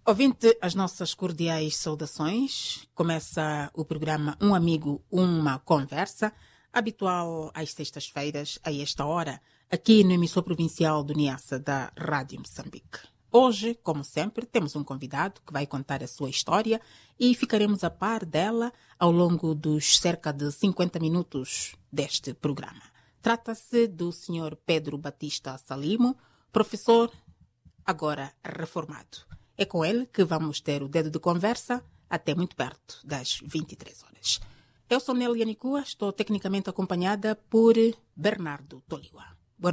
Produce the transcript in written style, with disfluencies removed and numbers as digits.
Ouvinte, as nossas cordiais saudações. Começa o programa Um Amigo, Uma Conversa, habitual às sextas-feiras, a esta hora, aqui no emissor provincial do Niassa da Rádio Moçambique. Hoje, como sempre, temos um convidado que vai contar a sua história e ficaremos a par dela ao longo dos cerca de 50 minutos deste programa. Trata-se do Sr. Pedro Batista Salimo, professor agora reformado. É com ele que vamos ter o dedo de conversa até muito perto das 23 horas. Eu sou Nélia Nicua, estou tecnicamente acompanhada por Bernardo Toliwa.